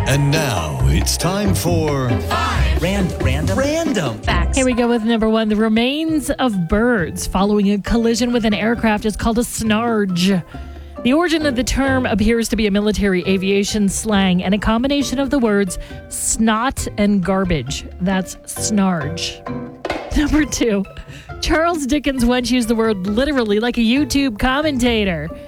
And now it's time for Random facts. Here we go with number one. The remains of birds following a collision with an aircraft is called a snarge. The origin of the term appears to be a military aviation slang and a combination of the words snot and garbage. That's snarge. Number two. Charles Dickens once used the word literally like a YouTube commentator.